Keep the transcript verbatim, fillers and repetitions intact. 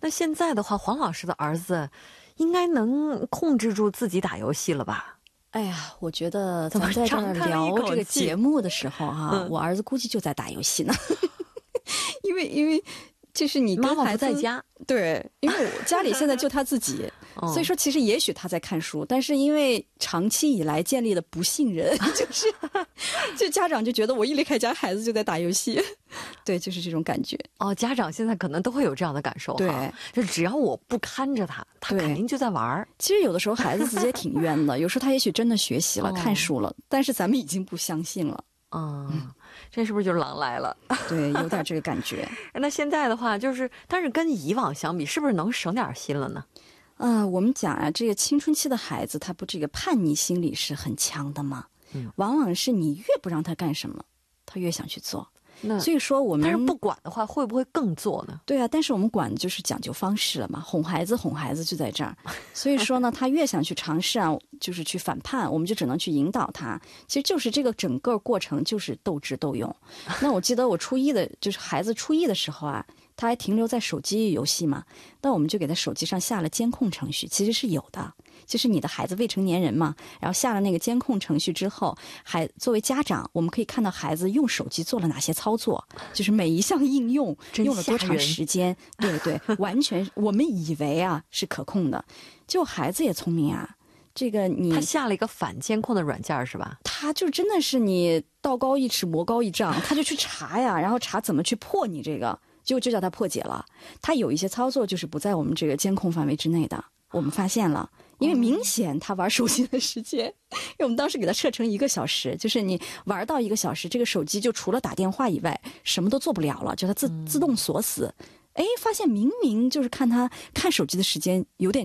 那现在的话，黄老师的儿子应该能控制住自己打游戏了吧？ 哎呀，我觉得咱在这儿聊这个节目的时候哈、啊，我儿子估计就在打游戏呢，因为因为就是你跟孩子妈妈不在家， 对，因为我家里现在就他自己，所以说其实也许他在看书，但是因为长期以来建立的不信任，就是就家长就觉得我一离开家，孩子就在打游戏，对，就是这种感觉。 哦，家长现在可能都会有这样的感受， 对， 就只要我不看着他，他肯定就在玩。 其实有的时候孩子自己也挺冤的，有时候他也许真的学习了、哦、看书了，但是咱们已经不相信了。 嗯，嗯这是不是就是狼来了？ 对，有点这个感觉。 那现在的话，就是但是跟以往相比，是不是能省点心了呢？ 啊、呃，我们讲啊，这个青春期的孩子，他不这个叛逆心理是很强的吗？嗯，往往是你越不让他干什么，他越想去做。 那所以说我们但是不管的话，会不会更做呢？ 对啊，但是我们管的就是讲究方式了嘛，哄孩子哄孩子就在这儿。所以说呢，他越想去尝试啊，就是去反叛，我们就只能去引导他。其实就是这个整个过程就是斗智斗勇。那我记得我初一的，就是孩子初一的时候啊，他还停留在手机游戏嘛，那我们就给他手机上下了监控程序，其实是有的。就是你的孩子未成年人嘛，然后下了那个监控程序之后，还作为家长，我们可以看到孩子用手机做了哪些操作，就是每一项应用用了多长时间，对对，完全我们以为啊是可控的，就孩子也聪明啊，这个你他下了一个反监控的软件是吧？ 他就真的是你道高一尺魔高一丈，他就去查呀，然后查怎么去破你这个，结果就叫他破解了。他有一些操作就是不在我们这个监控范围之内的，我们发现了。因为明显他玩手机的时间，因为我们当时给他设成一个小时，就是你玩到一个小时，这个手机就除了打电话以外，什么都做不了了，就它自自动锁死。哎，发现明明就是看他看手机的时间有点